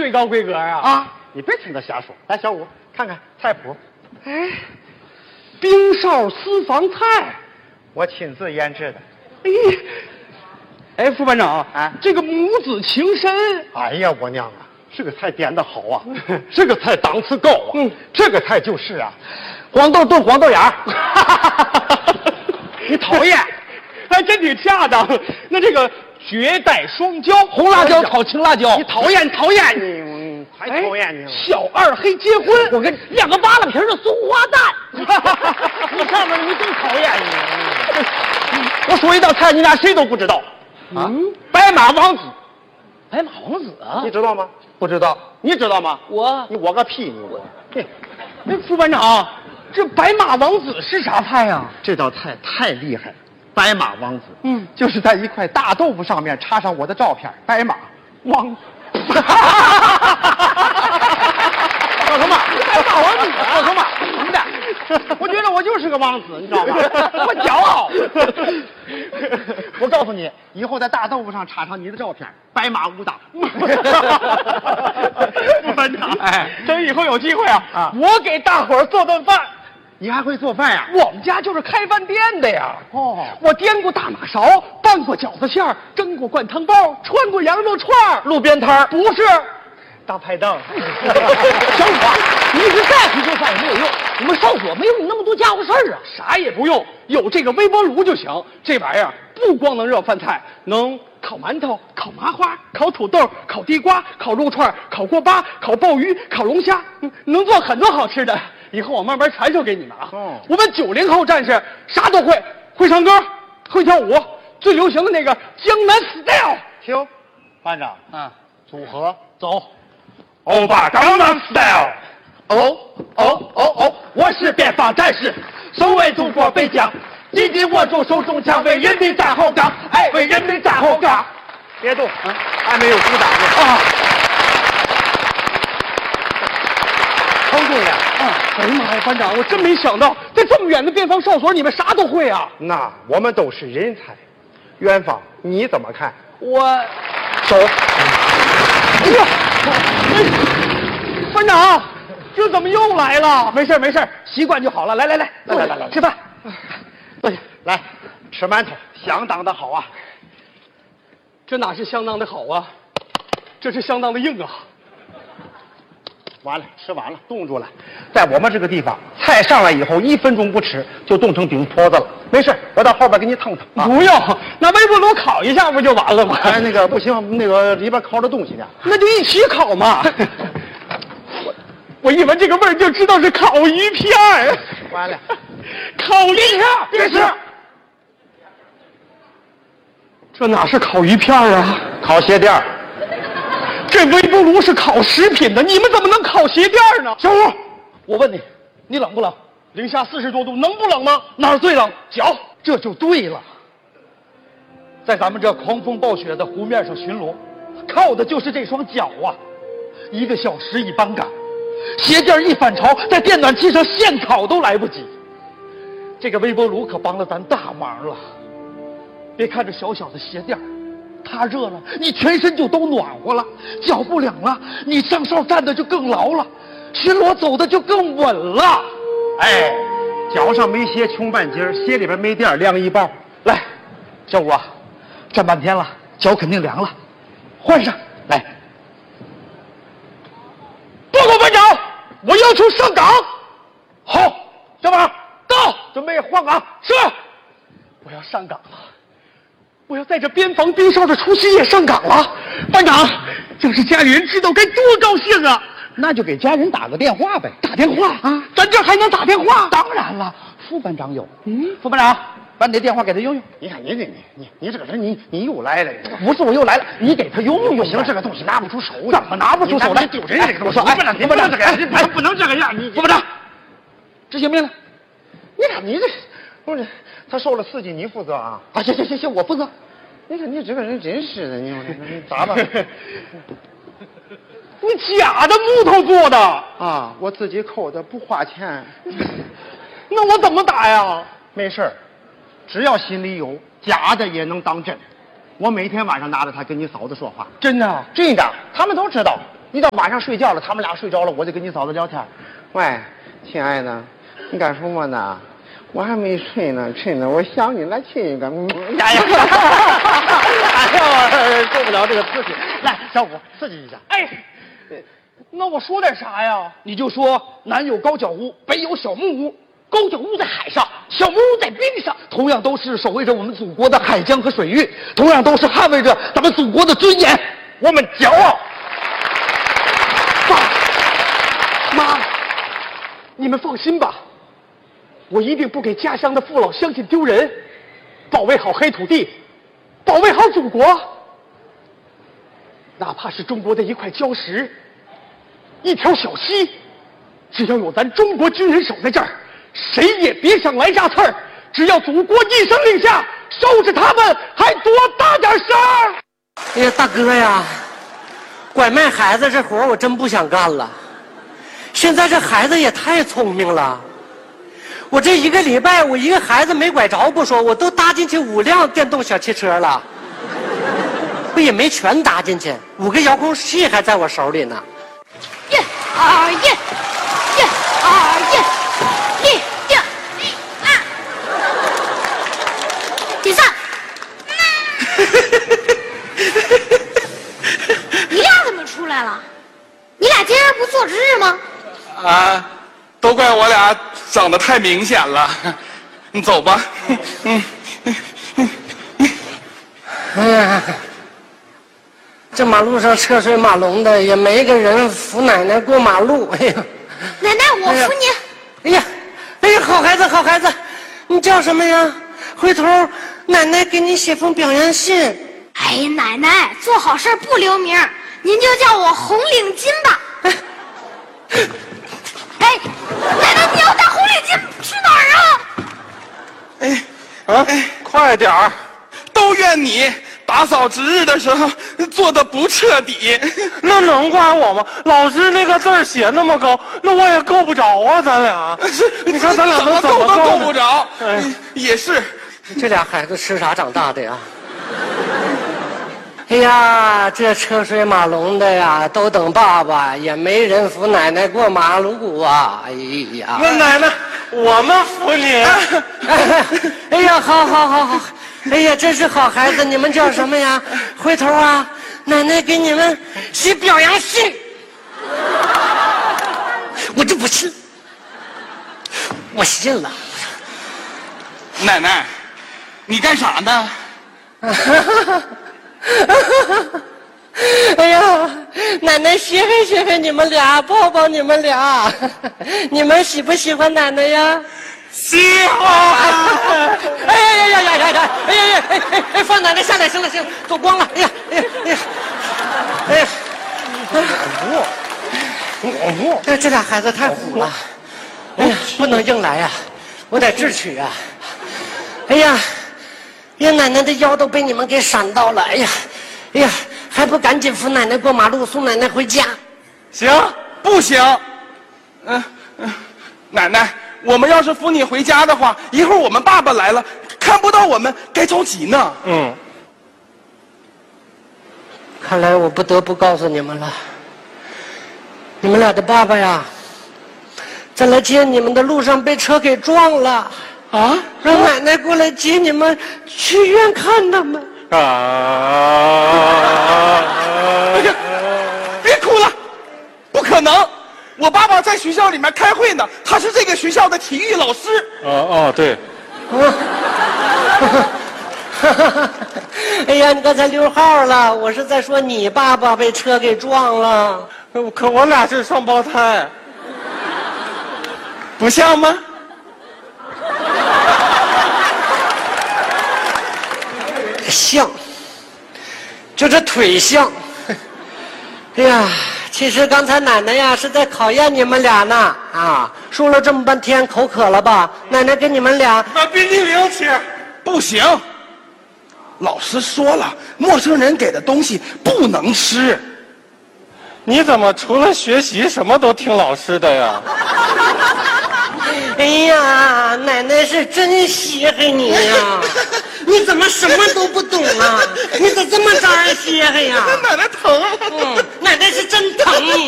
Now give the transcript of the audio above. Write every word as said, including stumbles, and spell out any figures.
最高规格啊！ 啊，你别听他瞎说。来，小五，看看菜谱。 哎，冰哨私房菜， 我亲自腌制的。 哎，哎，副班长啊， 这个母子情深。 哎呀，我娘啊，这个菜点的好啊，这个菜档次高啊。 嗯， 这个菜就是啊，黄豆炖黄豆芽。你讨厌？ 还真挺恰当。那这个绝代双骄，红辣椒炒青辣椒， 你讨厌讨厌你，还讨厌你了。 小二黑结婚，我跟两个扒拉皮的松花蛋。 你看看，你真讨厌你。我说一道菜，你俩谁都不知道。啊，白马王子。 白马王子啊， 你知道吗？不知道。你知道吗？ 我， 你我个屁你我。 那副班长，这白马王子是啥菜呀？ 这道菜太厉害了。白马王子， 嗯， 就是在一块大豆腐上面插上我的照片，白马王。 叫什么？白马王子？ 叫什么？怎么的？我觉得我就是个王子，你知道吗？ 我骄傲。 我告诉你，以后在大豆腐上插上你的照片，白马武大。 副班长， 哎， 等以后有机会啊， 啊， 我给大伙儿做顿饭。 你还会做饭呀？ 我们家就是开饭店的呀。 哦， 我颠过大马勺，拌过饺子馅儿，蒸过灌汤包，穿过羊肉串儿。 路边摊儿不是， 大排档。 小五啊，你是再会做饭也没有用，我们哨所没有你那么多家伙事儿啊。啥也不用，有这个微波炉就行。这玩意儿不光能热饭菜，能烤馒头、烤麻花、烤土豆、烤地瓜、烤肉串、烤锅巴、烤鲍鱼、烤龙虾，嗯能做很多好吃的。以后我慢慢传授给你们啊！ 哦， 我们九零后战士啥都会，会唱歌，会跳舞，最流行的那个江南 style。 听，班长， 啊， 组合走， 欧巴江南 style。 哦哦哦哦，我是边防战士，守卫祖国边疆，紧紧握住手中枪，为人民站好岗，哎，为人民站好岗。 别动，啊，还没有鼓掌呢。 啊， 成功了。 啊！哎呀妈呀，班长，我真没想到，在这么远的边防哨所，你们啥都会啊！ 那我们都是人才。元芳，你怎么看？ 我， 走。 哎呀，哎，班长，这怎么又来了？没事没事，习惯就好了。来来来， 来来来来， 吃饭。 坐下，来吃馒头，相当的好啊。 这哪是相当的好啊，这是相当的硬啊！ 完了，吃完了，冻住了。在我们这个地方，菜上来以后一分钟不吃就冻成冰坨子了。没事，我到后边给你腾腾。啊、 不用，拿微波炉烤一下不就完了吗？ 哎，那个不行，那个里边烤着东西呢。 那就一起烤嘛。我我一闻这个味儿就知道是烤鱼片儿。 完了， 烤鱼片儿， 别吃。 这哪是烤鱼片儿啊？ 烤鞋垫儿。 这微波炉是烤食品的，你们怎么能烤鞋垫呢？小五，我问你，你冷不冷？零下四十多度，能不冷吗？哪儿最冷？脚，这就对了。在咱们这狂风暴雪的湖面上巡逻，靠的就是这双脚啊！一个小时一班赶，鞋垫一反潮，在电暖气上现烤都来不及。这个微波炉可帮了咱大忙了。别看这小小的鞋垫，它热了，你全身就都暖和了；脚不凉了，你上哨站的就更牢了，巡逻走的就更稳了。 哎，脚上没鞋穷半截，鞋里边没垫凉一半。 来，小五啊，站半天了，脚肯定凉了，换上来。报告班长，我要求上岗。好，小马到，准备换岗。是，我要上岗了。我要在这边防边哨的除夕夜上岗了，班长，要是家里人知道该多高兴啊！ 那就给家人打个电话呗。 打电话啊？咱这还能打电话？ 当然了，副班长有。 嗯，副班长，把你的电话给他用用。 你看你你你你你这个人，你你又来了。 不是我又来了，你给他用用。 不行，这个东西拿不出手。 怎么拿不出手来？ 丢人这个东西。 我说，哎， 不能不能这个样， 哎， 不能这个样。你副班长，执行命令。 你看你这，不是他受了刺激，你负责啊？ 啊，行行行行，我负责。 你看你这个人真是的，你你咋吧？ 你假的木头做的啊！我自己抠的，不花钱。 那我怎么打呀？ 没事儿，只要心里有，假的也能当真。我每天晚上拿着它跟你嫂子说话。 真的？ 真的，他们都知道。 一到晚上睡觉了，他们俩睡着了，我就跟你嫂子聊天。喂，亲爱的，你干什么呢？我还没睡呢，睡呢，我想你，来亲一个。嗯、哎呀，哎呀，受不了这个刺激。来，小五，刺激一下。 哎，那我说点啥呀？你就说南有高脚屋，北有小木屋。高脚屋在海上，小木屋在冰上，同样都是守卫着我们祖国的海疆和水域，同样都是捍卫着咱们祖国的尊严，我们骄傲。爸妈，你们放心吧，我一定不给家乡的父老乡亲丢人，保卫好黑土地，保卫好祖国。哪怕是中国的一块礁石，一条小溪，只要有咱中国军人守在这儿，谁也别想来扎刺儿。只要祖国一声令下，收拾他们还多大点事儿。 哎呀，大哥呀，拐卖孩子这活我真不想干了。现在这孩子也太聪明了，我这一个礼拜我一个孩子没拐着不说，我都搭进去五辆电动小汽车了，不也没全搭进去，五个遥控器还在我手里呢。 一二一，一二一，一二一二，第三。你俩怎么出来了？你俩今儿不做值日吗？ 啊，都怪我俩长得太明显了。你走吧。嗯。 哎呀，这马路上车水马龙的，也没个人扶奶奶过马路。哎呀， 奶奶，我扶你。 哎呀，哎呀，好孩子，好孩子，你叫什么呀？回头奶奶给你写封表扬信。 哎呀，奶奶，做好事不留名，您就叫我红领巾吧。哎，奶奶，你要带红领巾去哪儿啊？ 哎，啊，哎，快点儿！都怨你打扫值日的时候做的不彻底。 那能怪我吗？老师那个字儿写那么高，那我也够不着啊，咱俩。你看咱俩能怎么够都够呢不着。 哎， 也是。 这俩孩子吃啥长大的呀？哎呀，这车水马龙的呀，都等爸爸，也没人扶奶奶过马路啊！哎呀， 那奶奶，我们扶你。 哎呀，好好好好，哎呀，真是好孩子，你们叫什么呀？回头啊，奶奶给你们写表扬信。我就不信，我信了。 奶奶，你干啥呢？ 哎呀，奶奶稀罕稀罕你们俩，抱抱你们俩，你们喜不喜欢奶奶呀？ 喜欢。 哎呀呀呀呀呀呀！哎呀呀！哎哎哎！放奶奶下来，行了行了，走光了。哎呀哎呀哎呀！哎呀！我哎，这俩孩子太虎了。哎呀，不能硬来呀，我得智取啊。哎呀！哎呀，奶奶的腰都被你们给闪到了！哎呀，哎呀，还不赶紧扶奶奶过马路，送奶奶回家？ 行，不行。嗯嗯，奶奶，我们要是扶你回家的话，一会儿我们爸爸来了，看不到我们，该着急呢。 嗯， 看来我不得不告诉你们了，你们俩的爸爸呀，在来接你们的路上被车给撞了。啊！让奶奶过来接你们去医院看他们。 啊！ 哎呀，别哭了，不可能！我爸爸在学校里面开会呢，他是这个学校的体育老师。 哦哦，对。 哎呀，你刚才溜号了，我是在说你爸爸被车给撞了。 可我俩是双胞胎， 不像吗？ 像，就这腿像。哎呀，其实刚才奶奶呀是在考验你们俩呢。啊，说了这么半天，口渴了吧？奶奶给你们俩把冰激凌吃。 不行，老师说了，陌生人给的东西不能吃。 你怎么除了学习什么都听老师的呀？ 哎呀，奶奶是真稀罕你呀！你怎么什么都不懂啊？你咋这么招人稀罕呀？ 奶奶疼。 嗯， 奶奶是真疼你。